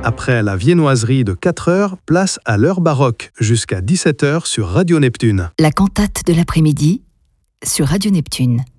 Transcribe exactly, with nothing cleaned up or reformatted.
Après la viennoiserie de quatre heures, place à l'heure baroque, jusqu'à dix-sept heures sur Radio Neptune. La cantate de l'après-midi sur Radio Neptune.